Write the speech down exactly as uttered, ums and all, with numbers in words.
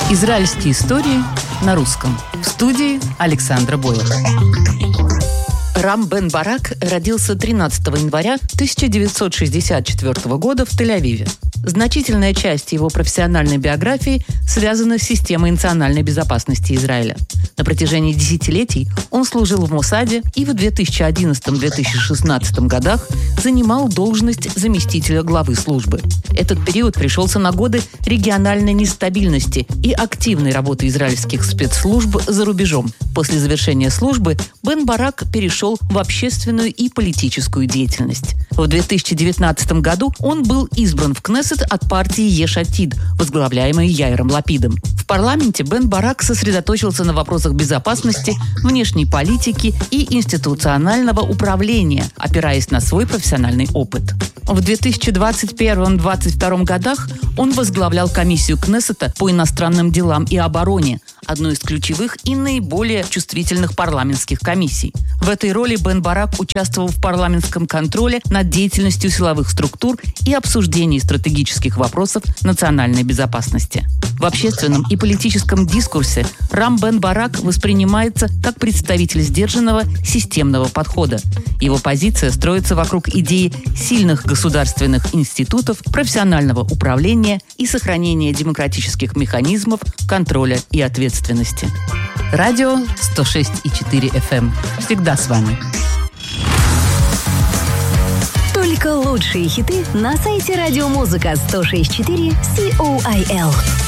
Израильские истории на русском. В студии Александра Бойлер. Рам бен Барак родился тринадцатого января тысяча девятьсот шестьдесят четвёртого года в Тель-Авиве. Значительная часть его профессиональной биографии связана с системой национальной безопасности Израиля. На протяжении десятилетий он служил в Моссаде и в две тысячи одиннадцатом — две тысячи шестнадцатом годах занимал должность заместителя главы службы. Этот период пришелся на годы региональной нестабильности и активной работы израильских спецслужб за рубежом. После завершения службы бен Барак перешел в общественную и политическую деятельность. В две тысячи девятнадцатом году он был избран в Кнессет от партии Еш Атид, возглавляемой Яиром Лапидом. В парламенте бен Барак сосредоточился на вопросах безопасности, внешней политики и институционального управления, опираясь на свой профессиональный опыт. В две тысячи двадцать первом — две тысячи двадцать втором годах он возглавлял комиссию Кнессета по иностранным делам и обороне, одну из ключевых и наиболее чувствительных парламентских комиссий. В этой роли бен Барак участвовал в парламентском контроле над деятельностью силовых структур и обсуждении стратегических вопросов национальной безопасности. В общественном и политическом дискурсе Рам бен Барак воспринимается как представитель сдержанного системного подхода. Его позиция строится вокруг идеи сильных государственных институтов, профессионального управления и сохранения демократических механизмов контроля и ответственности. Радио сто шесть и четыре эф эм. Всегда с вами. Только лучшие хиты на сайте радиомузыка сто шесть и четыре си о ай эл.